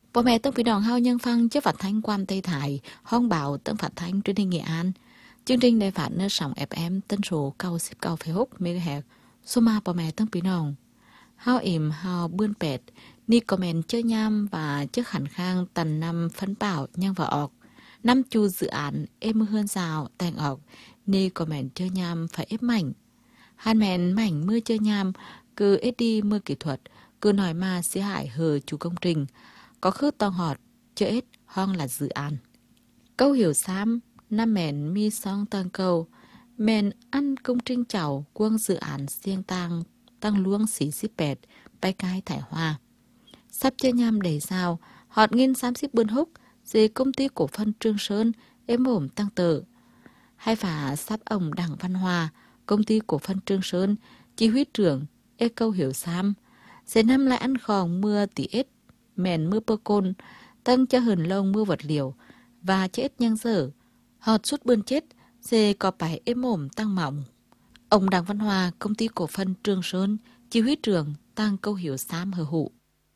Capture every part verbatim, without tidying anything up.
Bố mẹ tân phí đòn hao nhân phăng chất phát thanh quan Tây Thái, hong bảo tân phát thanh truyền hình Nghệ An. Chương trình đài phát nơi sóng ép em tân số cao xếp cao phê húc MHz. Số ma bố mẹ tân phí đòn. Hao im hao bươn pẹt, ni comment chơi nham và chất hẳn khang tần năm phấn bảo nhang vào ọc. Năm chu dự án em hơn rào tành ọc, ni comment chơi nham phải ép mảnh. Hàn mẹn mảnh mưa chơi nham, cứ ết đi mưa kỹ thuật, cứ nói mà sẽ hại hờ chủ công trình. Có khứ tòng họt, chơi ết hoang là dự án. Câu hiểu xám, năm mẹn mi song tăng câu, mẹn ăn công trình chảo quân dự án siêng tăng, tăng luông xí xí bẹt, bay cái thải hoa. Sắp chơi nham đầy sao, họt nghiên xám xíp bươn húc, dì công ty cổ phân Trương Sơn, êm ổm tăng tự. Hay phả sắp ông Đặng Văn Hòa, công ty cổ phân Trương Sơn, chỉ huy trưởng, ê câu hiểu xám. Sẽ năm lại ăn khòng mưa tí ết, mèn mưa bơ côn, tăng cho hờn lông mưa vật liều, và chết nhang dở. Họt suốt bươn chết, dê có phải êm ổm tăng mỏng. Ông Đặng Văn Hòa, công ty cổ phân Trương Sơn, chỉ huy trưởng, tăng câu hiểu xám hờ hụ.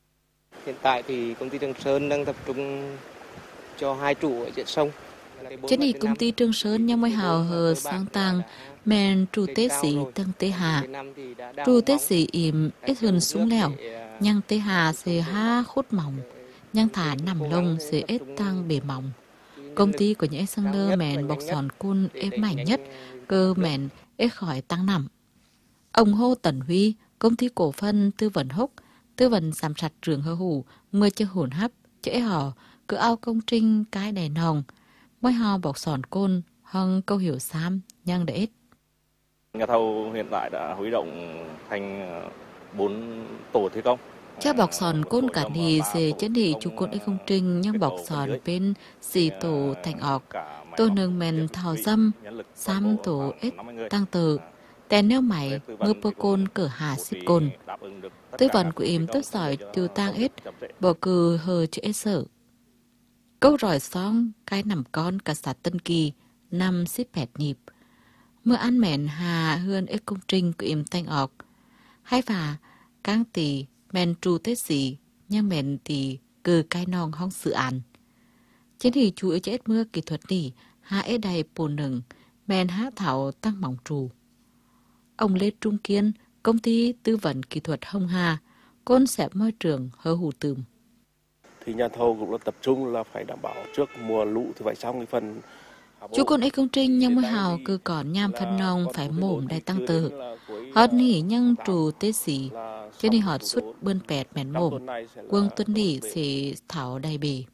Hiện tại thì công ty Trương Sơn đang tập trung cho hai trụ ở trên sông. Trên này công ty Trương Sơn nhưng mới hào hờ sang tăng men trụ tế sĩ tăng tế hà. Trụ tế sĩ im ít hơn súng lèo, nhưng tế hà sẽ ha khốt mỏng, nhưng thả nằm lông sẽ ít tăng bề mỏng. Công ty của những sang lơ mẹn bọc sòn cun ép mảnh nhất, cơ mẹn ít khỏi tăng nằm. Ông Hô Tần Huy, công ty cổ phân tư vấn húc, tư vấn giám sát trường hơ hủ, mưa chưa hồn hấp, chễ hò, cứ ao công trình cái đèn nòng. Mới hò bọc sòn côn, hăng câu hiểu xám, nhang để ít. Nhà thầu hiện tại đã huy động thành bốn tổ thi công. Cha bọc sòn côn cả đi sẽ chân đi chủ côn ấy công trình nhưng bọc sòn bên xì tổ thành ọc. Tôi nâng men thảo dâm, xăm tổ ít tăng tự. Tèn neo mày, mưa bơ côn cỡ hà xếp côn. Tư vấn của im tức giỏi từ tang ít, bỏ cừ hờ chữ ế sở. Câu rỏi xong, cái nằm con cả xã Tân Kỳ, năm xếp bẹt nhịp. Mưa ăn mẹn hà hươn ế công trình của im tanh ọc. Hay phà, cang tì, mẹn trù tết gì, nhưng mẹn tì cừ cái nòng hong sự án. Trên thì chú ế chết mưa kỹ thuật nỉ, hà ế đầy bồ nừng, mẹn há thảo tăng mỏng trù. Ông Lê Trung Kiên, công ty tư vấn kỹ thuật Hồng Hà, côn xẹp môi trường hơ hủ tùm. Thì nhà thầu cũng là tập trung là phải đảm bảo trước mùa lũ thì phải xong cái phần. Chú con ấy công trình nhưng mới hào cứ còn nham phân nông phải mồm đầy tăng tử. Hót nỉ nhưng trù tế sĩ, cho nên hót suốt bươn pẹt mẹn mồm, quân tuân nỉ sẽ thảo đầy bì.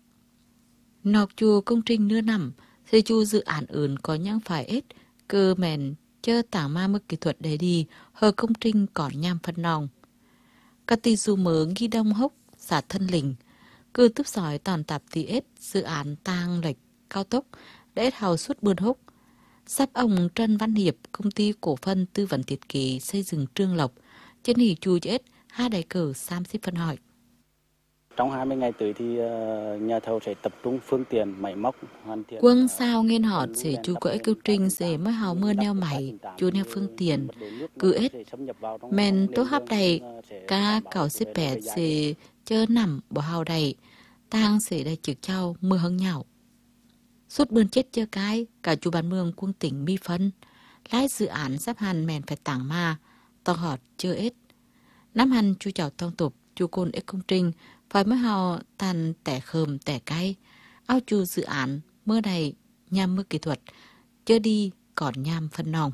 Nọc chùa công trình nửa nằm, thì chú dự án อื่n có nhang phải ít, cơ mẹn chơ tảng ma mức kỹ thuật để đi, hờ công trình còn nham phân nòng. Các tì dù mớ ghi đông hốc, xả thân lình, cứ tiếp sỏi toàn tạp tí ít dự án tang lệch cao tốc để hào suốt bươn húc. Sắp ông Trân Văn Hiệp, công ty cổ phân tư vấn thiết kế xây dựng Trương Lộc, trên hỉ chú chết hai đại cử xăm xếp phân hỏi. Trong hai mươi ngày tới thì nhà thầu sẽ tập trung phương tiện máy móc hoàn thiện. Quân sao nghiên họt sẽ chú cỡ câu trình sẽ mới hào mưa neo mày, chú neo phương tiện, cứ ít. Men tốt hấp đầy, ca cảo xếp bẹt sẽ chơ nằm bỏ hào đầy, tang sẽ đầy trực trao mưa hứng nhạo. Suốt bươn chết chơ cái, cả chú bán mương quân tỉnh mi phân, lái dự án sắp hàn mèn phải tảng ma, to họt chơ ít. Năm hàn chú chào tông tục, chú côn ít công trình, phải mới hào tàn tẻ khơm tẻ cay, ao chú dự án, mưa đầy, nhằm mưa kỹ thuật, chơ đi còn nhằm phân nòng.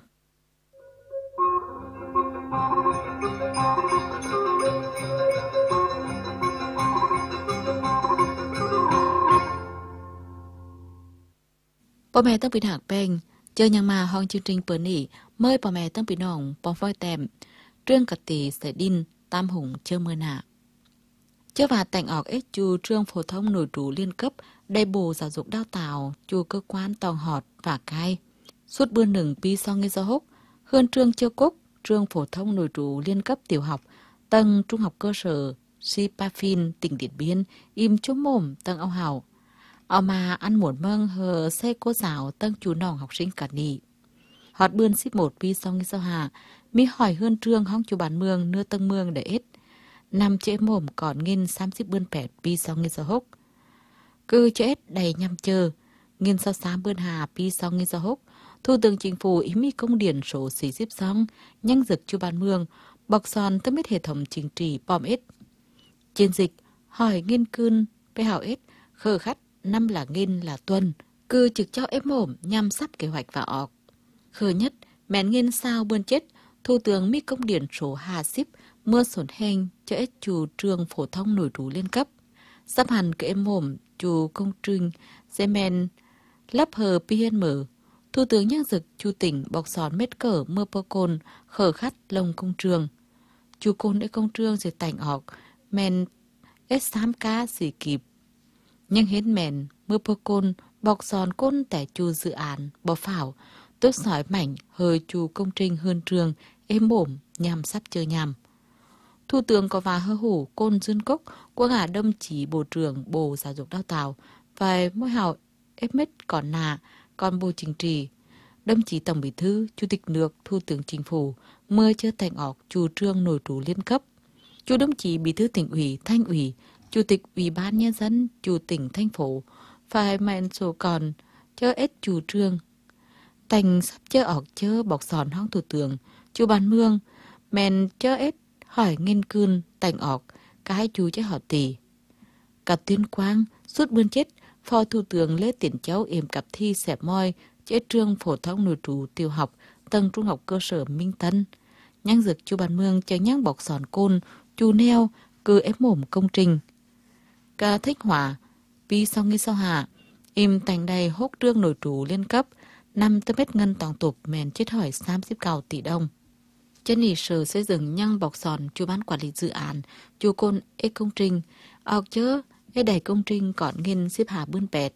Bà mẹ tăng bị hạc bèn, chơi nhàng mà hong chương trình bữa nỉ, mời bà mẹ tăng bị nòng, bóng voi tèm, trương cật tỷ sẽ đinh, tam hùng chơi mưa nạ. Chơi và tảnh ọc ích chú trương phổ thông nổi trú liên cấp, đầy bồ giáo dục đào tạo, chú cơ quan tòng họt và cai. Suốt bươn nừng pi so nghe do húc, hơn trương chiêu cúc, trương phổ thông nổi trú liên cấp tiểu học, tầng trung học cơ sở, Sipafin, tỉnh Điện Biên, im chốt mồm, tầng ao hào. Ở mà ăn muộn mâng hờ xe cô giáo tầng chú nòng học sinh cả nì. Họt bươn ship một pi so nghe do hà, mi hỏi hơn trương hong chú bán mương nưa tầng mương để ít. nằm chế mồm còn nghìn xám xíp bươn pẹt pi sau nghìn sao hốc. Cứ chết đầy nhằm chờ, nghìn sao xám bươn hà pi sau nghìn sao hốc. Thủ tướng Chính phủ ý mi công điển số xí xíp xong, nhanh dực chu ban mương, bọc son tâm biết hệ thống chính trị bom ít. Chiến dịch, hỏi nghiên cươn, bê hào ít, khờ khắt, năm là nghìn là tuần, cứ trực cho ép mồm nhằm sắp kế hoạch và ọc. Khờ nhất, mẹn nghiên sao bươn chết, Thủ tướng mi công điển số hà xíp, mưa sổn hình cho ít chủ trường phổ thông nổi trú liên cấp. Sắp hẳn cái êm mồm, chủ công trình, dê men, lắp hờ pi hiên mở. Thủ tướng nhắc dực chủ tỉnh bọc sòn mết cỡ mưa bơ côn, khở khắt lồng công trường. Chủ côn để công trường sẽ tành ọc, men ết xám cá xỉ kịp. Nhưng hết mẹn, mưa bơ côn, bọc sòn côn tẻ chủ dự án, bỏ phảo, tốt sỏi mảnh hơi chủ công trình hơn trường, êm mồm, nhằm sắp chơi nhằm. Thủ tướng có và hơ hủ côn dương cốc của ngả đâm chỉ bộ trưởng Bộ Giáo dục Đào tạo và mỗi hào ép mít còn nà, còn bộ chính trị. Đâm chỉ Tổng Bí thư, Chủ tịch nước, Thủ tướng Chính phủ mới chưa thành ọc chủ trương nổi trú liên cấp. Chủ đâm chỉ Bí thư tỉnh ủy, Thanh ủy, Chủ tịch Ủy ban Nhân dân, Chủ tỉnh, thành phố phải mạnh số còn chớ ít chủ trương. Thành sắp chớ ọc chớ bọc sòn hong Thủ tướng, Chủ ban mương, mẹn chớ ít hỏi nghiên cươn, tành ọc, cả hai chú chứ họ tỷ. Cả Tuyên Quang, suốt bươn chết, Phó Thủ tướng Lê Tiến Châu yểm cặp thi xẹp môi, chế trường phổ thông nội trú tiểu học, tầng trung học cơ sở Minh Tân. Nhang dực chú bàn mương cháy nhang bọc sòn côn, chú neo, cứ ép mồm công trình. Cả Thích Hỏa, pi sau nghi sau hạ, im tành đầy hốt trương nội trú liên cấp, năm tâm hết ngân toàn tục mèn chết hỏi xám xíp cào tỷ đồng. Chân ý sở xây dựng nhang bọc sòn chú ban quản lý dự án, chú côn ế công trình, ọc chớ, ế đầy công trình còn nghìn xếp hạ bươn bẹt.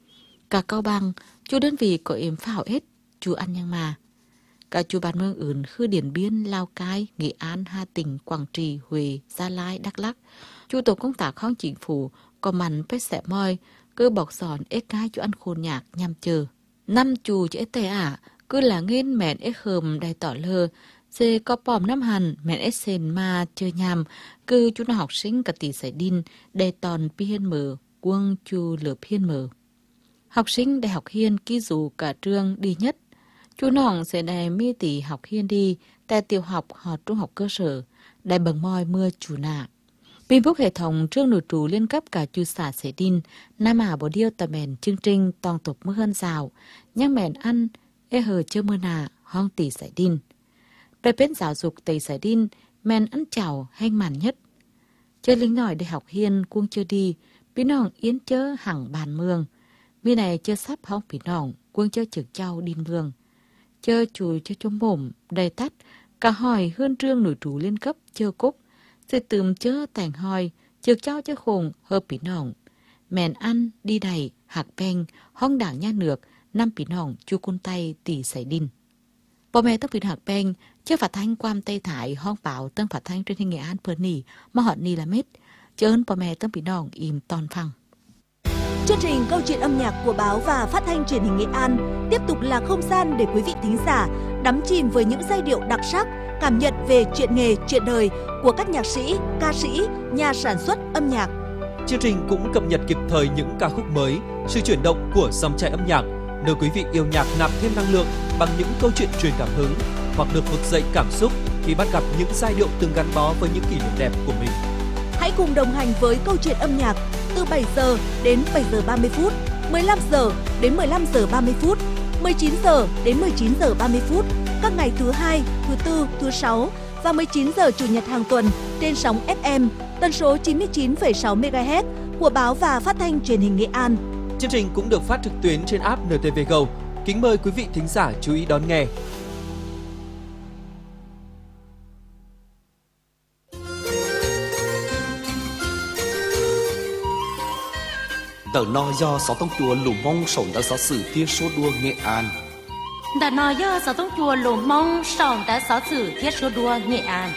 Cả Cao Bằng, chú đơn vị có yếm phảo ết, chú ăn nhang mà. Cả chú ban mương ướn khư Điển Biên, Lào Cai, Nghệ An, Hà Tĩnh, Quảng Trị, Huế, Gia Lai, Đắk Lắk. Chú tổ công tác khóng chính phủ, có mắn bếp xẻ môi, cứ bọc sòn ế cái chú ăn khôn nhạc nhằm chờ. Năm chú chứ ế tè ả, cứ là nghìn mẹn ế khờm đầy tỏ lơ, dê có bòm năm hẳn, mẹn ế sên mà chơi nhằm, cứ chú nào học sinh cả tỷ giải đinh, đầy tòn pi hiên mở, quân chú lợp hiên mở. Học sinh đại học hiên ký dù cả trường đi nhất. Chú nòng sẽ đầy mi tỷ học hiên đi, tại tiểu học hoặc trung học cơ sở, đại bằng môi mưa chủ nạ. Bình phúc hệ thống trường nội trú liên cấp cả chú xã sẽ đinh, nam à bộ điêu tà mèn chương trình toàn tục mưa hơn rào, nhắc mèn ăn, ê hờ chơ mưa nạ, hong tỷ giải đinh. Đại bên giáo dục tây giải đinh, mèn ăn chào hanh màn nhất. Chơi lính nổi để học hiên cuông chưa đi, bí nòng yến chớ hẳng bàn mương. Mi này chưa sắp hóng bí nòng, cuông chớ trực trao đinh mương. Chơ chùi chơ chôm mồm, đầy tắt, cả hỏi hơn trương nổi trú liên cấp chơ cúc. Sẽ tùm chơ tành hỏi, trực trao chơ khùng hợp bí nòng. Mèn ăn, đi đầy, hạc beng, hong đảng nha nược, năm bí nòng chu côn tay tỷ xảy đinh. Bò mẹ tông phìn hạc beng, chơ phát thanh quam Tây Thải hong bảo tân phát thanh trên hình Nghệ An phơn nỉ, mà họ nỉ là mết. Chơ ơn bò mẹ tông bí nòng im toàn phăng. Chương trình Câu chuyện âm nhạc của báo và phát thanh truyền hình Nghệ An tiếp tục là không gian để quý vị thính giả đắm chìm với những giai điệu đặc sắc, cảm nhận về chuyện nghề, chuyện đời của các nhạc sĩ, ca sĩ, nhà sản xuất âm nhạc. Chương trình cũng cập nhật kịp thời những ca khúc mới, sự chuyển động của dòng chảy âm nhạc, nơi quý vị yêu nhạc nạp thêm năng lượng bằng những câu chuyện truyền cảm hứng hoặc được vực dậy cảm xúc khi bắt gặp những giai điệu từng gắn bó với những kỷ niệm đẹp của mình. Hãy cùng đồng hành với câu chuyện âm nhạc từ bảy giờ đến bảy giờ ba mươi phút, mười lăm giờ đến mười lăm giờ ba mươi phút, mười chín giờ đến mười chín giờ ba mươi phút các ngày thứ hai, thứ tư, thứ sáu và mười chín giờ chủ nhật hàng tuần trên sóng ép em tần số chín mươi chín phẩy sáu mê ga héc của báo và phát thanh truyền hình Nghệ An. Chương trình cũng được phát trực tuyến trên app en tê vê Go. Kính mời quý vị thính giả chú ý đón nghe. Đợt nọ do sáu tông chùa Lù Mông sống đã giáo sử tiết số đua Nghệ An. Đợt nọ do sáu tông chùa Lù Mông sống đã giáo sử tiết số đua Nghệ An.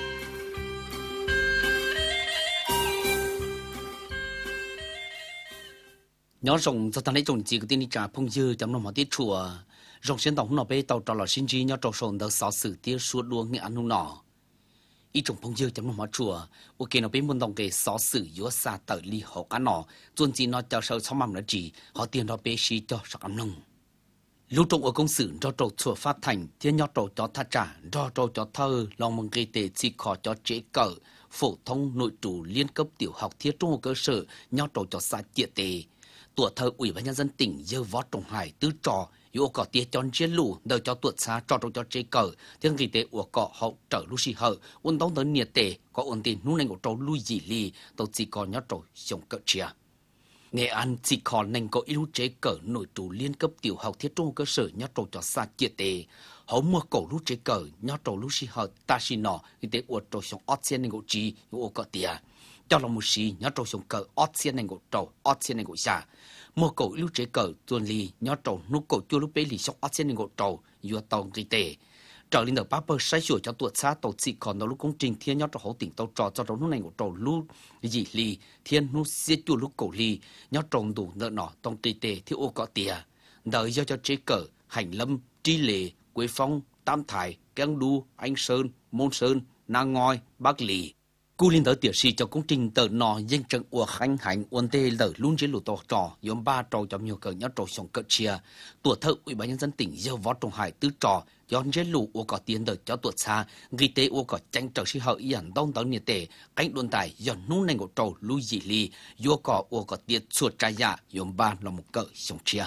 Nhớ rồng cho ta lấy trồng chỉ của tiên đi trả phong dư chấm nằm ở tiết chùa. Rồng xuyên tổng nọ bê tàu trò lò sinh trí nhớ trò sống đã giáo sử tiết số đua Nghệ An hung nọ. 一种朋友怎么么做？我见到边门洞嘅所事有啥道理好干喏，专辑喏教授草mám了字，好电到别是叫啥咁弄。Lúc trong ở công sự do trâu chùa phát thành, thiên nhó trâu cho thắt trả, do trâu cho thơ, lòng mong gây tệ chỉ khó cho chế cỡ, phổ thông nội trụ liên cấp tiểu học thiết trung học cơ sở, nhó trâu cho xã chia tệ. Tuổi thơ Ủy ban nhân dân tỉnh dơ võ Trọng Hải tứ trò, yêu có tiết chọn chế lũ, đời cho tuổi xã cho trâu cho chế cỡ, thiên gây tệ của cọ hậu trở lưu sĩ hợ, ôn đóng tới nhiệt tệ, có ôn tiền nụ nành của trâu lưu dị lì, tàu chỉ có nhó trâu sống cỡ chia. Nghệ An chỉ còn nành có yêu chế cỡ nội trụ liên cấp tiểu học thiết trung cơ sở nhó trâu cho xa chia tệ. Hấu mua cổ lưu chế cỡ nhó trâu lưu sĩ hợ ta xì nọ, thì tế ua trâu sống ót xên nành gỗ trí, ua cỡ tìa. Cho lòng một xí nhó trâu sống cỡ ót xên nành gỗ trâu, ót xên nành gỗ xa. Mua cổ lưu chế cỡ tuần lì nhó trâu nụ cổ chua lúc bế lì sống ót xên nành gỗ trâu, ua tàu ghi tệ. Trở lên đầu bác bơ sai sửa cho tuột xa tàu chỉ còn đầu lúc công trình thiên nhó trâu hậu tỉnh tàu trò cho đầu lúc này của trâu lúc dị lì thiên lúc xế chua lúc cổ lì nhó trâu đủ nợ nọ tông tì tề thiếu ô cọ tìa đợi do cho chế cỡ hành lâm tri lệ quế phong tam thải keng đu anh sơn môn sơn nang ngoi bắc lì cú liên tới tiểu sĩ cho công trình tờ nọ danh trận của khánh hành uốn tê lở luôn chế lụt to trò yếm ba trâu cho nhiều cỡ nhó trâu sống cỡ chia tuổi thơ Ủy ban nhân dân tỉnh dơ võ Trọng Hải tứ trò yon chế lũ của có tiền đời cho tuổi xa ghi tế của có tranh trở sĩ hậu yển đông tới nhiệt tệ cánh đồn tài yon nung nành của trâu lưu dị ly yo có của có tiền suốt trái dạ yếm ba là một cỡ sống chia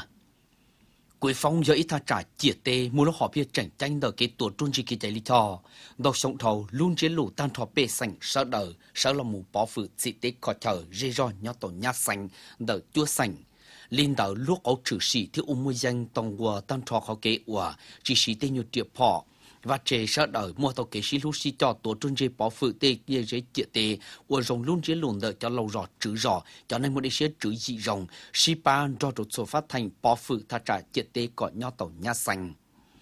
Quế Phong do ít tha trả chia tê mua lúc họ biết tranh tranh đời cái tuổi trung chỉ cái trái lý cho đầu sống thầu luôn chế lũ tan thọ bê sành sợ đời sợ là một bỏ phụ dị tế khó chờ dê ro nhó tổ nhát sành đời chua sành linh đạo lúc ấu trừ sĩ thiếu ung môi danh tông của tan thọ khó kế của chỉ sĩ tên nhiều tiệp họ và chế sợ đời mua tàu kế sĩ lúc sĩ cho tổ trung chế bỏ phụ tê kia chế chia tê của rồng luôn chế lùn đời cho lâu rõ trữ rõ cho nên một đi xe trữ dị rồng sĩ ba do trục số phát thành bỏ phụ tha trả chia tê có nhó tổ nhát xanh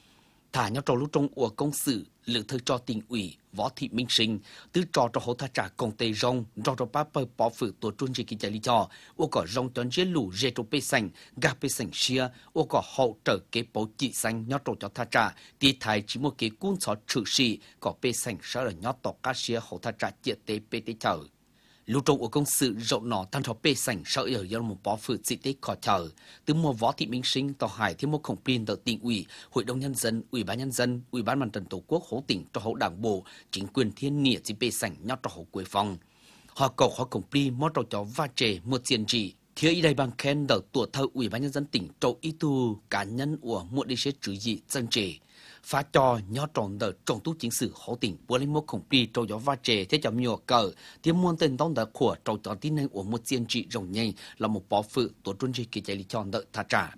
thả nhó trò lúc trong của công sự lựa thư cho tỉnh ủy Võ Thị Minh Sinh tứ trò cho hỗ tha trả công tê rong do cho ba bờ bỏ phụ tổ trung chỉ kỳ chạy lý cho ô có rong chọn chế lũ rê trục bê xanh gà bê xanh xia ô có hậu trở kế bố chỉ xanh nhó trò cho tha trả tí thái chỉ một kế cuốn xó trừ sĩ có bê xanh sợ là nhó tỏ cá xia hỗ tha trả chia tê bê tê chờ lưu trong của công sự rộng nọ tan thọ bê sảnh sợ ở do một bó phụ dị tích khó chờ từ mùa Võ Thị Minh Sinh tàu hải thêm một khổng pin tờ tỉnh ủy hội đồng nhân dân ủy ban nhân dân ủy ban mặt trận tổ quốc hỗ tỉnh cho hỗ đảng bộ chính quyền thiên nghĩa dị bê sảnh nhót cho hỗ Quế Phong họ cầu họ khổng pin mót đầu cho va trề một diện trị thiếu ý đây bằng khen đợt tuổi thơ ủy ban nhân dân tỉnh trâu ý tu cá nhân của một đi sẽ trừ dị dân trề phá cho nhó tròn đợt trồng tu chính sử hậu tỉnh bữa lên một khổng pi trâu gió va trề thế chậm nhiều cờ tiếng muôn tên đón đợt của trâu cho tin nên của một diện trị rồng nhây là một bó phụ tổ trung trị kỳ chạy lý tròn đợt thả trả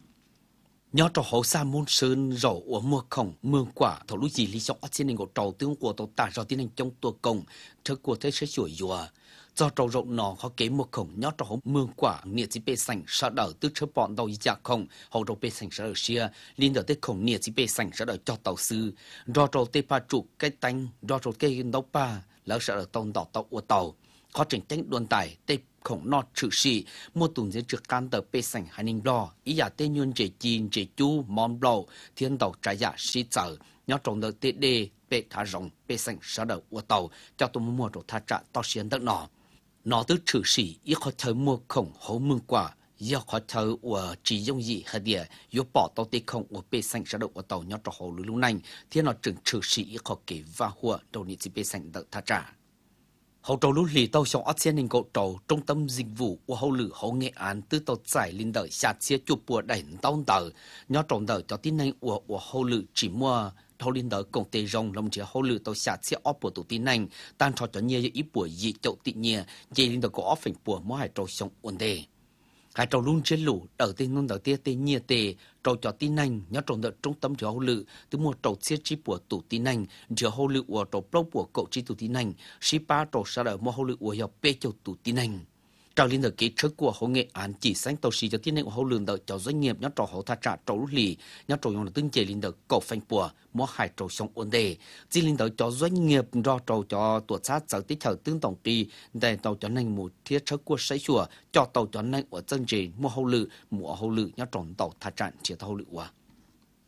nhó trâu hậu xa môn sơn rổ của mưa khổng mưa quả thầu lũ gì lý do trên nền của trâu tướng của tàu tả do tin nên trong tua công trước của thế sẽ sửa dùa do trâu rộng nọ họ kế một khổng nhót trâu hổng mương quả nhiệt chỉ bê sành sợ đỡ tức chớ bọn đầu dạ khổng hậu trâu bê sành sợ đỡ xia liên đỡ tết khổng nhiệt chỉ bê sành sợ đỡ cho tàu sư do trâu tê pa trụ cái tanh do trâu cây đấu pa lỡ sợ đỡ tông đỏ tàu của tàu khó trình tránh đuôn tải tê khổng nọ trừ sĩ mua tùng dưới trực can tờ bê sành hai ninh đo ý giả tê nhôn chế chín chế chu mòn bầu thiên tàu trái dạ sĩ trở nhót trâu đỡ tê đê bê thả rộng bê sành sợ đỡ của tàu cho tôi mua trâu thả trả to xiên đỡ nọ nó từ trừ sĩ ít khó thở mua khổng hố mương quả do khó thở của chỉ dùng gì hết địa do bỏ tàu tê khổng của bê xanh sẽ đậu của tàu nhót trò hồ lưu lưu nành thì nó trừng trừ sĩ ít khó kể và hùa đầu nhị chỉ bê xanh đợt thả trả hậu trâu lưu lì tàu xong ớt xe nền cậu trâu trung tâm dịch vụ của hậu lử hậu Nghệ An từ tàu giải linh đợi xạt xe chụp bùa đẩy tàu tờ nhót trâu đợi cho tin này của của hậu lử chỉ mua thâu liên đỡ công tê rong lồng chia hậu lử tàu xạt xe ốp của tụ tin này tan trò cho nhiều ít bùa dị chậu tị nhẹ dây liên đỡ có ốp phình bùa mỗi hai trâu xong ổn đề hai trâu luôn trên lũ đỡ tên non đỡ tia tê nhẹ tê trâu cho tin này nhớ trâu đỡ trung tâm cho hậu lử từ một trâu xe chi bùa tụ tin này chờ hậu lử của trâu plau bùa cậu chi tụ tin này si ba trâu sa đỡ mua hậu lử của dọc bê chậu tụ tin này trào liên đợt kế trước của hậu Nghệ An chỉ xanh tàu xì cho tiên này của hậu lường đợt cho doanh nghiệp nhớ trò hậu tha trả trâu lút lì nhớ trâu用là tương chế liên đợt cầu phanh bùa mua hải trâu sống ổn đề chỉ liên đợt cho doanh nghiệp do trâu cho tuổi sát giờ tích hợp tương tổng kỳ để tàu cho nên một thiết trước của sấy chùa cho tàu cho nên của dân chế mua hậu lử mua hậu lử nhớ trâu tàu tha trả chỉ tàu lử qua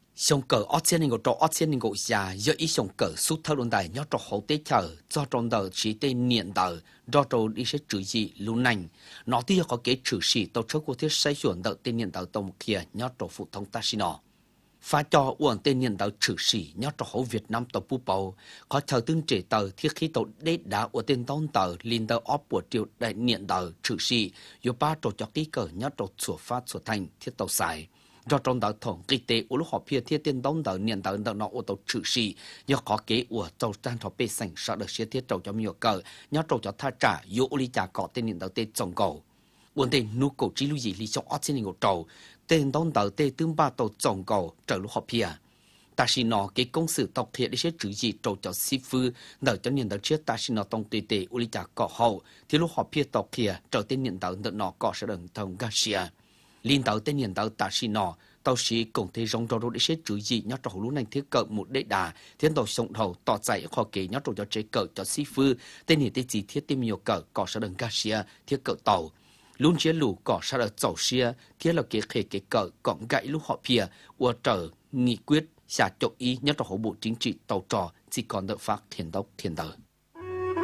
xong cờ ở trên này trò ở trên này già do ý xong cờ suốt thâu luôn đại nhớ trò hậu tế chờ do trong đời chỉ tên niệm đời do trò đi sẽ trừ gì luôn nành nó thì có cái trừ sĩ tàu车của thiết sai chuẩn đợi tên niệm đời tông kia nhớ trò phụ thông ta xin nó phá cho uổng tên niệm đời trừ sĩ nhớ trò hậu Việt Nam tàu pu bầu có chờ tương trẻ tờ thiết khí tàu đế đá của tên tông tờ liên tờ ốp của triều đại niệm đời trừ sĩ do ba trò cho ký cờ nhớ trò sửa phát sửa thành thiết tàu xài do trong đạo thống kinh tế của lúc họ phía thiết tiên đông đạo niệm đạo đạo nó ô tô trừ sĩ do có kế của tàu trang thọ bê sành sợ được xe thiết tàu cho nhiều cờ nhớ tàu cho tha trả yếu lý trả có tên niệm đạo tên trồng cầu buồn tên nhu cầu chỉ lưu gì lý cho ở trên những tàu tên đông đạo tên tương ba tàu trồng cầu trở lúc họ phía ta xin nó cái công sự tộc thiệt để sẽ trừ gì tàu cho sĩ phu đợi cho niệm đạo chết ta xin nó tông tùy tệ u lý trả có hậu thì lúc họ phía tộc kia trở tên niệm đạo đạo nó có sẽ đừng thông Garcia liên tàu tên niệm tàu ta xin nó tàu sĩ cùng thế rong rong để sẽ chữ gì nhớ trò lũ này thiết cỡ một đệ đà thiên tàu sông hầu tỏ dạy khó kể nhớ trò cho chế cỡ cho sĩ phu tên niệm tên gì thiết tìm nhiều cỡ có sẽ đừng Garcia thiết cỡ tàu luôn chế lũ có sẽ được dầu xia thiết là kế khề kế cỡ còn gãy lúc họ phía ua trở nghị quyết xả chọc ý nhớ trò bộ chính trị tàu trò chỉ còn đợi phát thiền đốc thiền đời